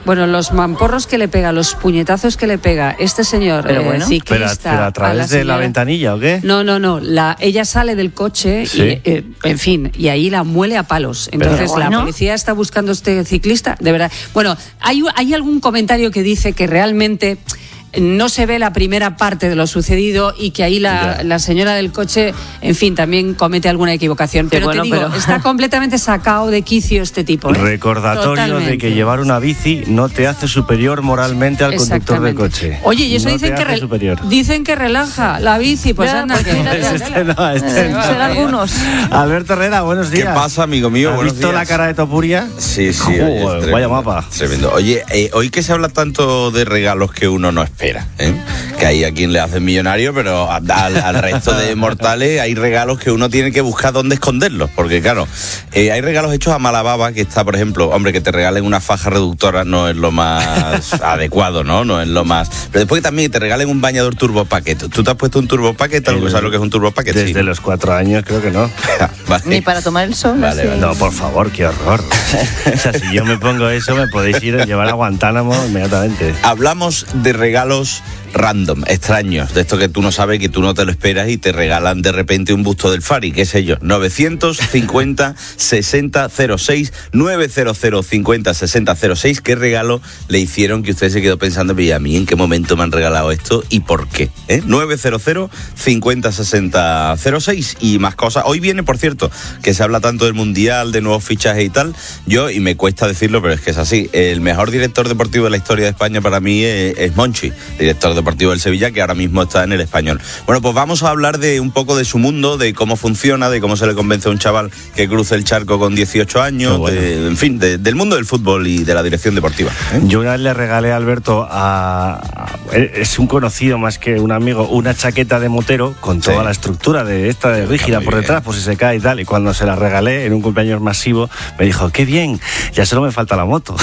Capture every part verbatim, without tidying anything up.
Bueno, los mamporros que le pega, los puñetazos que le pega este señor pero bueno, eh, ciclista. Pero, pero a través a la de señora, la ventanilla, ¿o qué? No, no, no. La, ella sale del coche ¿Sí? y, eh, en fin, y ahí la muele a palos. Entonces pero, la bueno. policía está buscando a este ciclista, de verdad. Bueno, hay, hay algún comentario que dice que realmente no se ve la primera parte de lo sucedido y que ahí la, la señora del coche, en fin, también comete alguna equivocación. Pero bueno, te digo, pero... está completamente sacado de quicio este tipo. ¿eh? Recordatorio Totalmente. de que llevar una bici no te hace superior moralmente al conductor de coche. Oye, y eso no dicen, te que hace re- superior. dicen que relaja la bici, pues Ya, anda. pues que- mira, Es este no, este no. Serán algunos. Alberto Herrera, buenos días. ¿Qué pasa, amigo mío? ¿Has Buenos visto días. la cara de Topuria? Sí, sí. Joder, oye, es tremendo, vaya mapa. Tremendo. Oye, eh, hoy que se habla tanto de regalos que uno no espera, ¿eh? Que hay a quien le hacen millonario, pero al, al resto de mortales hay regalos que uno tiene que buscar dónde esconderlos. Porque, claro, eh, hay regalos hechos a mala baba, que está, por ejemplo, hombre, que te regalen una faja reductora no es lo más adecuado, ¿no? No es lo más... Pero después que también te regalen un bañador Turbo Packet. ¿Tú te has puesto un Turbo Packet? ¿Sabes lo que es un Turbo Packet? Desde Sí. los cuatro años creo que no. Vale. Ni para tomar el sol. Vale, así. vale. No, por favor, qué horror. O sea, si yo me pongo eso, me podéis ir a llevar a Guantánamo inmediatamente. Hablamos de regalos random, extraños, de esto que tú no sabes, que tú no te lo esperas y te regalan de repente un busto del Fari, qué sé yo. novecientos cincuenta sesenta cero seis, novecientos cincuenta sesenta cero seis. ¿Qué regalo le hicieron que usted se quedó pensando, y a mí en qué momento me han regalado esto y por qué? ¿Eh? novecientos cincuenta sesenta cero seis y más cosas. Hoy viene, por cierto, que se habla tanto del Mundial, de nuevos fichajes y tal. Yo, y me cuesta decirlo, pero es que es así, el mejor director deportivo de la historia de España para mí es, es Monchi, director deportivo del Sevilla, que ahora mismo está en el Español. Bueno, pues vamos a hablar de un poco de su mundo, de cómo funciona, de cómo se le convence a un chaval que cruce el charco con dieciocho años, bueno. de, en fin, de, del mundo del fútbol y de la dirección deportiva, ¿eh? Yo una vez le regalé a Alberto a, a- es un conocido más que un amigo, una chaqueta de motero con toda Sí. la estructura de esta de rígida muy por bien. detrás, por si se cae y tal. Y cuando se la regalé en un cumpleaños masivo, me dijo, qué bien, ya solo me falta la moto.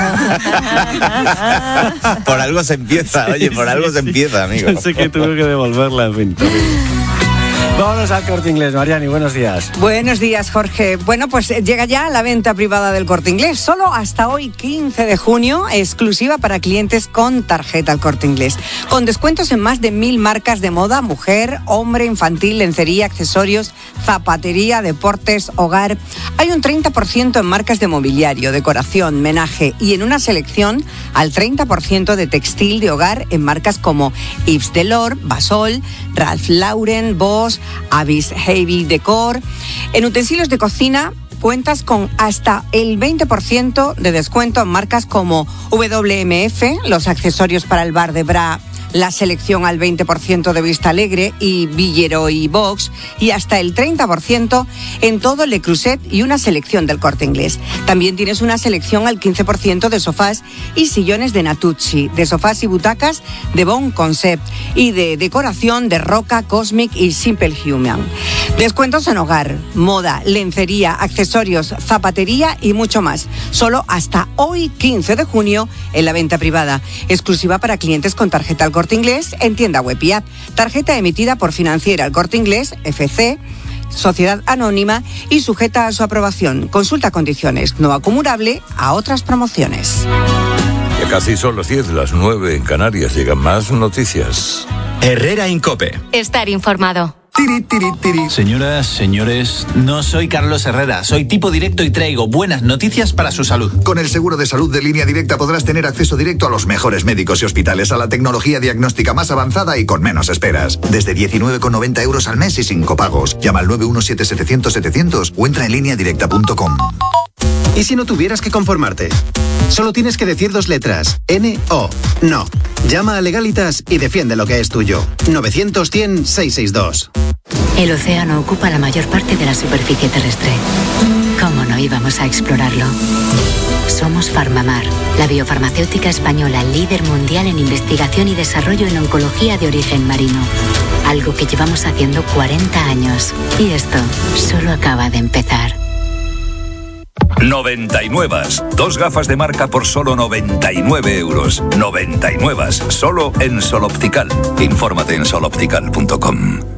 Por algo se empieza, oye, por Sí, algo sí, se sí. empieza, amigo. Yo sé que tuve que devolverla, en fin. Vámonos al Corte Inglés. Mariani, buenos días. Buenos días, Jorge. Bueno, pues eh, llega ya la venta privada del Corte Inglés. Solo hasta hoy, quince de junio, exclusiva para clientes con tarjeta al Corte Inglés. Con descuentos en más de mil marcas de moda, mujer, hombre, infantil, lencería, accesorios, zapatería, deportes, hogar. Hay un treinta por ciento en marcas de mobiliario, decoración, menaje y en una selección al treinta por ciento de textil de hogar en marcas como Yves Saint Laurent, Basol, Ralph Lauren, Bosch, Avis Heavy Decor. En utensilios de cocina cuentas con hasta el veinte por ciento de descuento en marcas como W M F, los accesorios para el bar de Bra, la selección al veinte por ciento de Vista Alegre y Villero y Box, y hasta el treinta por ciento en todo Le Creuset y una selección del Corte Inglés. También tienes una selección al quince por ciento de sofás y sillones de Natuzzi, de sofás y butacas de Bon Concept y de decoración de Roca, Cosmic y Simple Human. Descuentos en hogar, moda, lencería, accesorios, zapatería y mucho más. Solo hasta hoy, quince de junio, en la venta privada, exclusiva para clientes con tarjeta al Corte Inglés en tienda web y app. Tarjeta emitida por Financiera al Corte Inglés, F C, Sociedad Anónima y sujeta a su aprobación. Consulta condiciones, no acumulable a otras promociones. Ya casi son las diez, las nueve en Canarias. Llegan más noticias. Herrera Incope. Estar informado. Tiri, tiri, tiri. Señoras, señores, no soy Carlos Herrera, soy tipo directo y traigo buenas noticias para su salud. Con el seguro de salud de Línea Directa podrás tener acceso directo a los mejores médicos y hospitales, a la tecnología diagnóstica más avanzada y con menos esperas. Desde diecinueve con noventa euros al mes y sin copagos. Llama al nueve uno siete setecientos setecientos o entra en línea directa punto com. ¿Y si no tuvieras que conformarte? Solo tienes que decir dos letras, N O, no. Llama a Legalitas y defiende lo que es tuyo. novecientos cien seiscientos sesenta y dos. El océano ocupa la mayor parte de la superficie terrestre. ¿Cómo no íbamos a explorarlo? Somos Farmamar, la biofarmacéutica española líder mundial en investigación y desarrollo en oncología de origen marino. Algo que llevamos haciendo cuarenta años. Y esto solo acaba de empezar. noventa y nueve. Dos gafas de marca por solo noventa y nueve euros. noventa y nueve. Solo en Sol Optical. Infórmate en sol optical punto com.